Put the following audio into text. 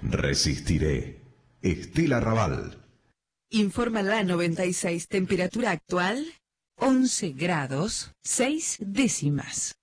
Resistiré. Estela Raval. Informa la 96, temperatura actual 11 grados 6 décimas.